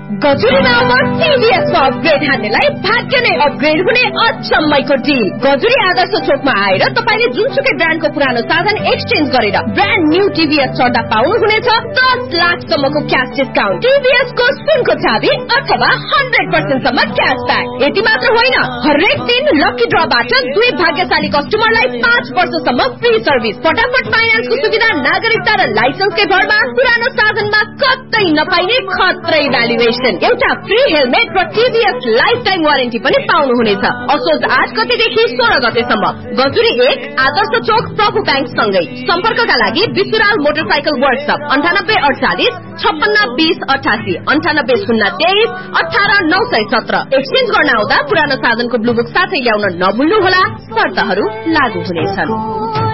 गजुरीमा अब टिभीएस अपग्रेड हान्नेलाई भाग्य नै अपग्रेड हुने अचम्मैको डिल। गजुरी आदर्श चोकमा आएर तपाईले जुनसुकै ब्रान्डको पुरानो साधन एक्सचेन्ज गरेर ब्रान्ड न्यू टिभीएस चढ्दा पाउनुहुनेछ 10 लाखसम्मको क्याश डिस्काउन्ट, टिभीएस को सुनको चाबी अथवा 100% सम्म क्याशब्याक। यति मात्र होइन, हरेक दिन लकी ड्रबाट 2 भाग्यशाली कस्टमरलाई 5 वर्षसम्म फ्री सर्भिस, फटाफट फाइनान्सको सुविधा, नागरिकता र लाइसेन्सकै भरमा पुरानो साधनमा कतै नपाइने खत्रै भ्यालुएसन, एउटा फ्री हेलमेट र टिभीएस लाइफ टाइम वारेन्टी पनि पाउनुहुनेछ। असोज 8 गतेदेखि 16 गतेसम्म गजुरी 1 आदर्श चोक प्रभु ब्याङ्क सँगै। सम्पर्कका लागि विसुराल मोटरसाइकल वर्कशप 9848 56 20 88 98 023 18 917। एक्सचेन्ज गर्न आउँदा पुरानो साधनको ब्लू बुक साथै ल्याउन नभुल्नुहोला, शर्तहरू लागू हुनेछन्।